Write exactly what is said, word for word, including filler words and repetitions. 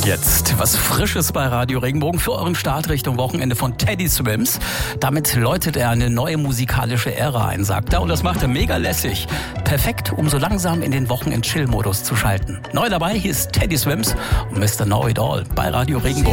Und jetzt was Frisches bei Radio Regenbogen für euren Start Richtung Wochenende von Teddy Swims. Damit läutet er eine neue musikalische Ära ein, sagt er. Und das macht er mega lässig. Perfekt, um so langsam in den Wochenend-Chill-Modus zu schalten. Neu dabei, hier ist Teddy Swims und Mister Know It All bei Radio Regenbogen.